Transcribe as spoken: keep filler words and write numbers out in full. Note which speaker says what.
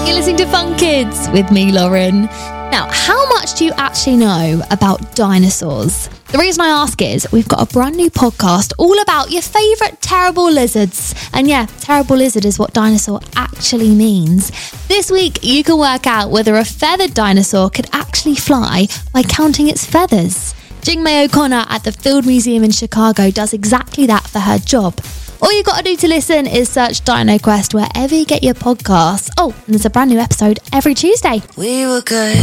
Speaker 1: You're listening to Fun Kids with me, Lauren. Now, how much do you actually know about dinosaurs? The reason I ask is we've got a brand new podcast all about your favourite terrible lizards. And yeah, terrible lizard is what dinosaur actually means. This week, you can work out whether a feathered dinosaur could actually fly by counting its feathers. Jingmei O'Connor at the Field Museum in Chicago does exactly that for her job. All you got to do to listen is search Dino Quest wherever you get your podcasts. Oh, and there's a brand new episode every Tuesday.
Speaker 2: We were good.